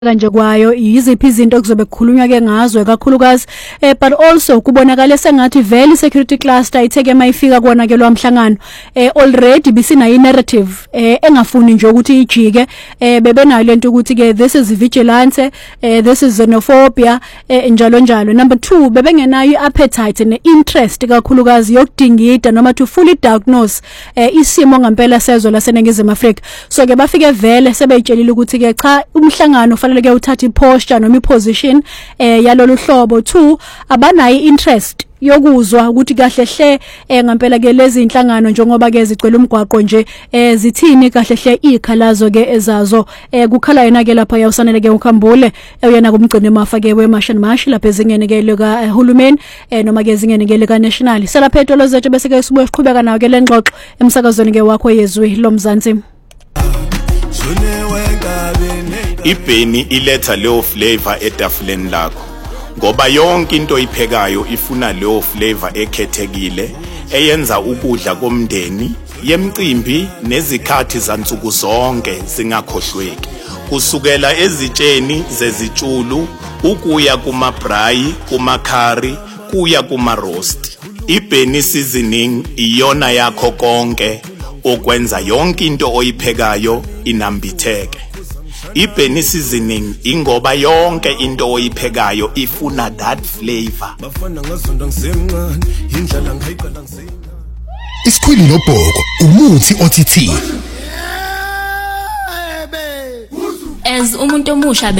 kanje kwayo yiziphi izinto okuzobe kukhulunywa ke ngazo kakhulukazi but also kubonakala sengathi vele security cluster itheke mayifika kona ke lwamhlangano already bisina narrative engafuni nje ukuthi ijike bebenayo lento ukuthi ke this is vigilance this is xenophobia njalo njalo. Number 2 bebengenayo iappetite ne-interest kakhulukazi yokudingida noma to fully diagnose isimo ngempela sezwe laseNingizimu Afrika. So ke bafike vele sebeyitshelile ukuthi ke cha umhlangano fanele ke uthatha iposture noma iposition yalolu hlobo. 2 abanayo interest yokuzwa ukuthi kahle hle ngempela ke lezi inhlangano njengoba ke zicwele umgwaqo nje zithini kahle hle ikhalazo ke ezazo kukhala yena ke lapha yawusanele ke ukhambule uyena kumgcine mafa ke weMarshall Marsh lapha ezingene ke leka hulumeni noma ke ezingene ke leka national selaphetolo zethu bese ke sibuye siqhubeka nawo ke lengxoxo emsakazweni ke wakho yezwi loMzansi. Ibheni iletha leyo flavor etafuleni lakho ngoba yonke into iphekayo ifuna leyo flavor ekhethekile eyenza ukudla komndeni yemcimbi nezikhathi zansuku zonke singakhohlweki kusukela ezitsheni zezitshulu ukuya kumabrayi kumakhari kuya kumaroast. Ibheni seasoning iyona yakho konke okwenza yonke into oyiphekayo inambitheke. Ibheni seasoning ingoba yonke into oyiphekayo ifuna that flavor. Isikhwili nobhoko umuthi othithini. As umuntu omusha